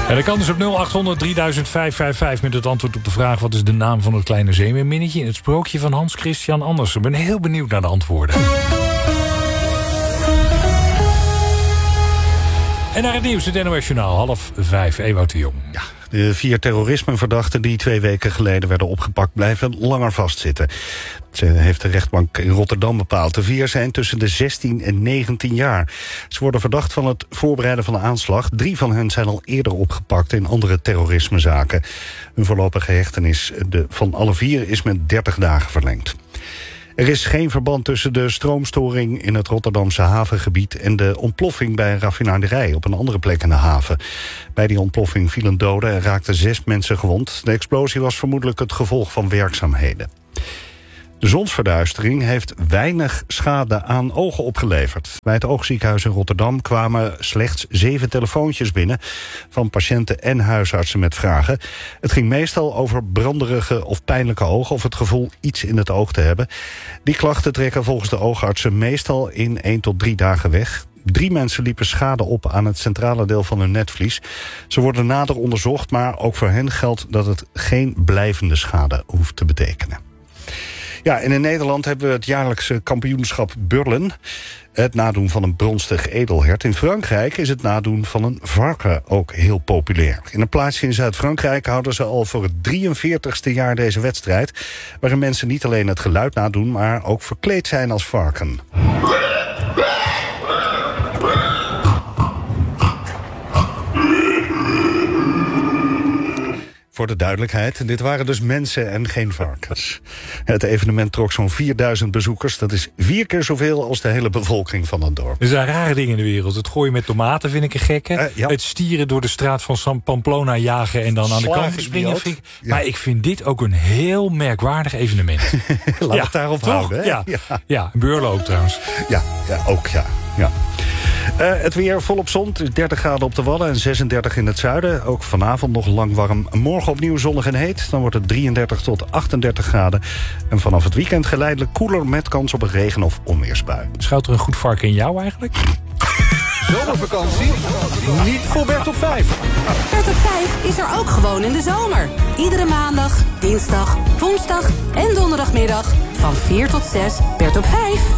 En dat kan dus op 0800-3055 met het antwoord op de vraag... wat is de naam van het kleine zeemeerminnetje... in het sprookje van Hans Christian Andersen. Ik ben heel benieuwd naar de antwoorden. En naar het nieuws, het NOS Journaal, 4:30, Ewout de Jong. Ja, de 4 terrorismeverdachten die 2 weken geleden werden opgepakt... blijven langer vastzitten. Ze heeft de rechtbank in Rotterdam bepaald. De 4 zijn tussen de 16 en 19 jaar. Ze worden verdacht van het voorbereiden van de aanslag. 3 van hen zijn al eerder opgepakt in andere terrorismezaken. Hun voorlopige hechtenis van alle 4 is met 30 dagen verlengd. Er is geen verband tussen de stroomstoring in het Rotterdamse havengebied... en de ontploffing bij een raffinaderij op een andere plek in de haven. Bij die ontploffing vielen doden en raakten 6 mensen gewond. De explosie was vermoedelijk het gevolg van werkzaamheden. De zonsverduistering heeft weinig schade aan ogen opgeleverd. Bij het oogziekenhuis in Rotterdam kwamen slechts 7 telefoontjes binnen... van patiënten en huisartsen met vragen. Het ging meestal over branderige of pijnlijke ogen... of het gevoel iets in het oog te hebben. Die klachten trekken volgens de oogartsen meestal in 1 tot 3 dagen weg. 3 mensen liepen schade op aan het centrale deel van hun netvlies. Ze worden nader onderzocht, maar ook voor hen geldt... dat het geen blijvende schade hoeft te betekenen. Ja, en in Nederland hebben we het jaarlijkse kampioenschap Burlen. Het nadoen van een bronstig edelhert. In Frankrijk is het nadoen van een varken ook heel populair. In een plaatsje in Zuid-Frankrijk houden ze al voor het 43ste jaar deze wedstrijd... waarin mensen niet alleen het geluid nadoen, maar ook verkleed zijn als varken. Voor de duidelijkheid, dit waren dus mensen en geen varkens. Het evenement trok zo'n 4000 bezoekers. Dat is 4 keer zoveel als de hele bevolking van het dorp. Er zijn rare dingen in de wereld. Het gooien met tomaten vind ik een gekke. Ja. Het stieren door de straat van Pamplona jagen... en dan aan de kant springen. Ja. Maar ik vind dit ook een heel merkwaardig evenement. Laat het daarop houden. Hè? Ja, Beurlo ook trouwens. Ja, ook. Het weer volop zon, 30 graden op de Wadden en 36 in het zuiden. Ook vanavond nog lang warm. Morgen opnieuw zonnig en heet. Dan wordt het 33 tot 38 graden. En vanaf het weekend geleidelijk koeler met kans op een regen- of onweersbui. Schuilt er een goed varken in jou eigenlijk? Zomervakantie? Niet voor Bert op 5. Bert op 5 is er ook gewoon in de zomer. Iedere maandag, dinsdag, woensdag en donderdagmiddag van 4 tot 6 Bert op 5.